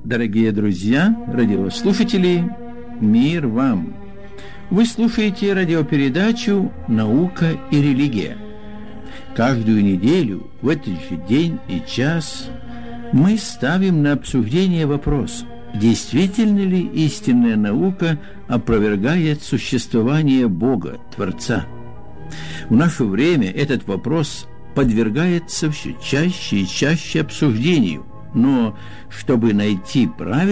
Дорогие друзья, радиослушатели, мир вам! Вы слушаете радиопередачу «Наука и религия». Каждую неделю, в этот же день и час, мы ставим на обсуждение вопрос, действительно ли истинная наука опровергает существование Бога, Творца. В наше время этот вопрос подвергается все чаще и чаще обсуждению, но чтобы найти правильный